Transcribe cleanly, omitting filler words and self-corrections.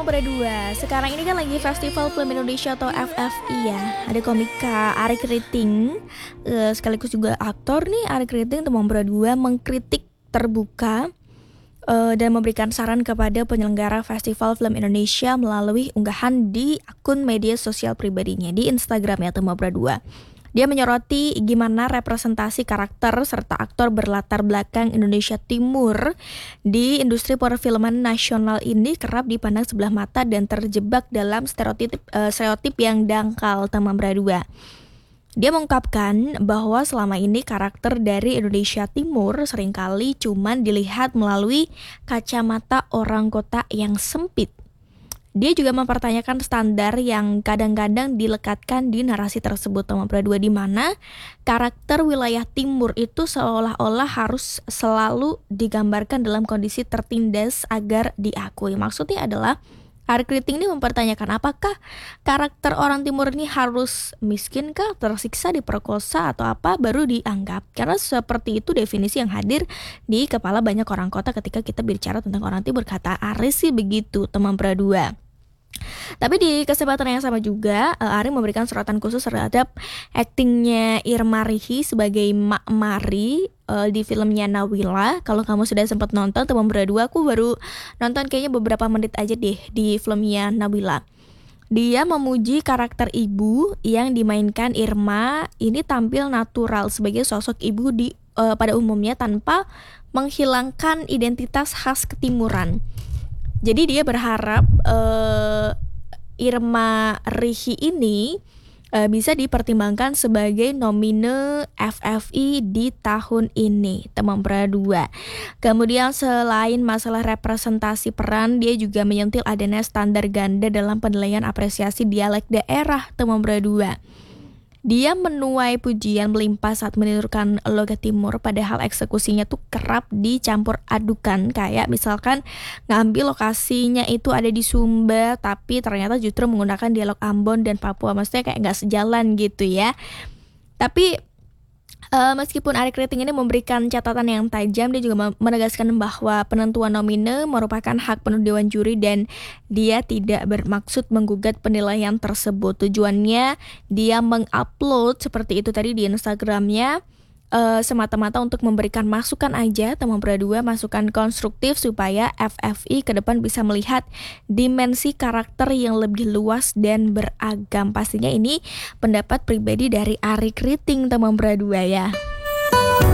Berdua. Sekarang ini kan lagi Festival Film Indonesia atau FFI ya. Ada komika Arik Riting, sekaligus juga aktor nih. Arik Riting Temom Berdua mengkritik terbuka dan memberikan saran kepada penyelenggara Festival Film Indonesia melalui unggahan di akun media sosial pribadinya di Instagram ya Temom Berdua. Dia menyoroti gimana representasi karakter serta aktor berlatar belakang Indonesia Timur di industri perfilman nasional ini kerap dipandang sebelah mata dan terjebak dalam stereotip yang dangkal. Temom Berdua. Dia mengungkapkan bahwa selama ini karakter dari Indonesia Timur seringkali cuman dilihat melalui kacamata orang kota yang sempit. Dia juga mempertanyakan standar yang kadang-kadang dilekatkan di narasi tersebut Temom Berdua, di mana karakter wilayah timur itu seolah-olah harus selalu digambarkan dalam kondisi tertindas agar diakui. Maksudnya adalah Arik Riting ini mempertanyakan apakah karakter orang timur ini harus miskin kah, tersiksa, diperkosa atau apa baru dianggap. Karena seperti itu definisi yang hadir di kepala banyak orang kota ketika kita bicara tentang orang timur. Kata Aris sih begitu Temom Berdua. Tapi di kesempatan yang sama juga Ari memberikan sorotan khusus terhadap aktingnya Irma Rihi sebagai Mak Mari di filmnya Nawila. Kalau kamu sudah sempat nonton Temom Berdua, aku baru nonton kayaknya beberapa menit aja deh di filmnya Nawila. Dia memuji karakter ibu yang dimainkan Irma ini tampil natural sebagai sosok ibu pada umumnya tanpa menghilangkan identitas khas ketimuran. Jadi dia berharap Irma Rihi ini bisa dipertimbangkan sebagai nomine FFI di tahun ini, Temom Berdua. Kemudian selain masalah representasi peran, dia juga menyentil adanya standar ganda dalam penilaian apresiasi dialek daerah Temom Berdua. Dia menuai pujian melimpah saat menirukan logat timur, padahal eksekusinya tuh kerap dicampur adukan. Kayak misalkan ngambil lokasinya itu ada di Sumba, tapi ternyata justru menggunakan dialog Ambon dan Papua. Maksudnya kayak gak sejalan gitu ya. Tapi meskipun Arik Riting ini memberikan catatan yang tajam, dia juga menegaskan bahwa penentuan nomine merupakan hak penuh Dewan Juri dan dia tidak bermaksud menggugat penilaian tersebut. Tujuannya dia mengupload seperti itu tadi di Instagramnya semata-mata untuk memberikan masukan aja, Temom Berdua, masukan konstruktif supaya FFI ke depan bisa melihat dimensi karakter yang lebih luas dan beragam. Pastinya ini pendapat pribadi dari Arik Riting Temom Berdua ya.